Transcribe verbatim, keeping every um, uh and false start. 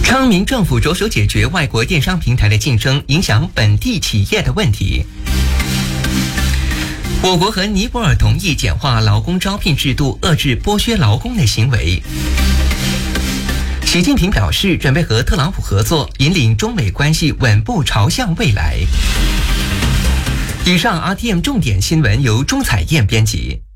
昌明政府着手解决外国电商平台的竞争影响本地企业的问题。我国和尼泊尔同意简化劳工招聘制度，遏制剥削劳工的行为。习近平表示，准备和特朗普合作，引领中美关系稳步朝向未来。以上 R T M 重点新闻由钟彩燕编辑。